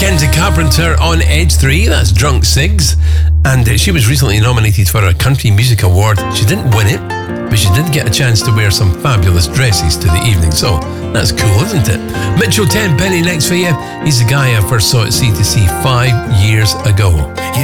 Kenzie Carpenter on Edge 3, that's Drunk Sigs. And she was recently nominated for a Country Music Award. She didn't win it, but she did get a chance to wear some fabulous dresses to the evening. So that's cool, isn't it? Mitchell Tenpenny next for you. He's the guy I first saw at C2C 5 years ago.